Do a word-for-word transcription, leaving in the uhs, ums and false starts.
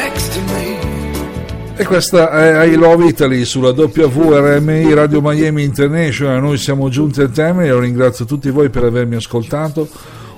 E questa è I Love Italy sulla W R M I Radio Miami International. Noi siamo giunti al termine, io ringrazio tutti voi per avermi ascoltato.